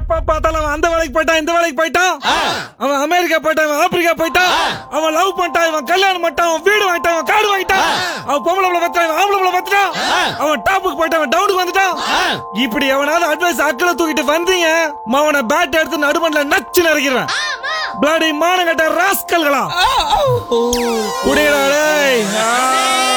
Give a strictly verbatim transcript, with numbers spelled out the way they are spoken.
எப்ப பார்த்தாலும் அவன் அந்த வேலைக்கு போயிட்டான் இந்த வேலைக்கு போயிட்டான், அவன் அமெரிக்கா போயிட்டான் இவன் ஆப்பிரிக்கா போயிட்டான், அவன் லவ் பண்ணிட்டான் இவன் கல்யாணம் பண்ணிட்டான், அவன் வீடு வாங்கிட்டான் இவன் காடு வாங்கிட்டான், அவன் பொம்பளை பிள்ளை பத்திரான் இவன் ஆம்பளை பிள்ளை பத்திரான், அவன் டாப்புக்கு போயிட்டான் அவன் டவுனுக்கு வந்துட்டான். இப்படி எவனாவது அட்வைஸ் அக்கறை தூக்கிட்டு வந்தீங்க அவனை பேட் எடுத்து நடுமண்ல நச்சு நறுக்கிறேன். பிளாடி மானங்கட்ட ராஸ்கல்களா குடியடா.